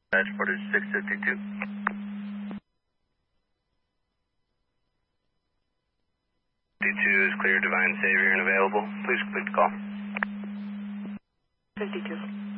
Transported 652. 52 is clear, Divine Savior and available. Please complete the call. 52.